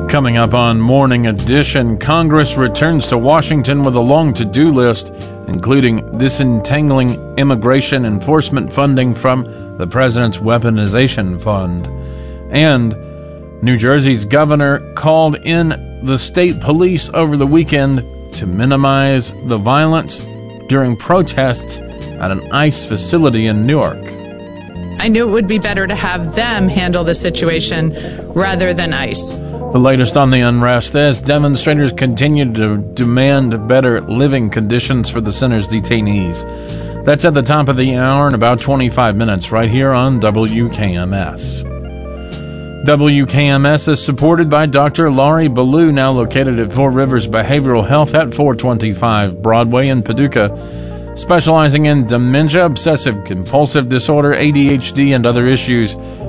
Coming up on Morning Edition, Congress returns to Washington with a long to-do list, including disentangling immigration enforcement funding from the President's Weaponization Fund. And New Jersey's governor called in the state police over the weekend to minimize the violence during protests at an ICE facility in Newark. I knew it would be better to have them handle the situation rather than ICE. The latest on the unrest as demonstrators continue to demand better living conditions for the center's detainees. That's at the top of the hour in about 25 minutes right here on WKMS. WKMS is supported by Dr. Laurie Ballou, now located at Four Rivers Behavioral Health at 425 Broadway in Paducah, specializing in dementia, obsessive compulsive disorder, ADHD, and other issues.